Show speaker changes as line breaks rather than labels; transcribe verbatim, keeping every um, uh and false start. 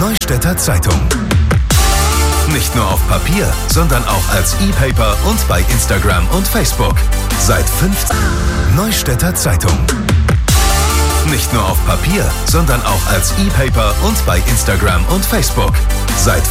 Neustädter Zeitung. Nicht nur auf Papier, sondern auch als E-Paper und bei Instagram und Facebook. Seit fünfzehn Neustädter Zeitung. Nicht nur auf Papier, sondern auch als E-Paper und bei Instagram und Facebook. Seit